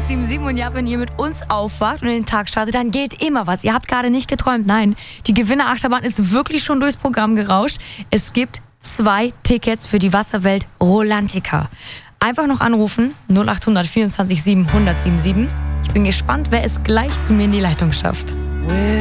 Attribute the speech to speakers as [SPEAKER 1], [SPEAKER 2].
[SPEAKER 1] 100,7 und ja, wenn ihr mit uns aufwacht und in den Tag startet, dann geht immer was. Ihr habt gerade nicht geträumt. Nein, die Gewinnerachterbahn ist wirklich schon durchs Programm gerauscht. Es gibt 2 Tickets für die Wasserwelt Rolantica. Einfach noch anrufen, 0800 24 7 1077. Ich bin gespannt, wer es gleich zu mir in die Leitung schafft.